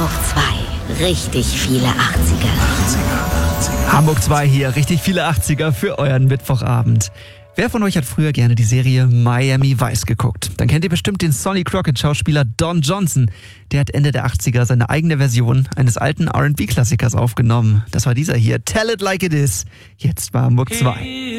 Hamburg 2. Richtig viele 80er. Hamburg 2 hier, richtig viele 80er für euren Mittwochabend. Wer von euch hat früher gerne die Serie Miami Vice geguckt? Dann kennt ihr bestimmt den Sonny Crockett-Schauspieler Don Johnson. Der hat Ende der 80er seine eigene Version eines alten R&B-Klassikers aufgenommen. Das war dieser hier, Tell It Like It Is. Jetzt war Hamburg 2.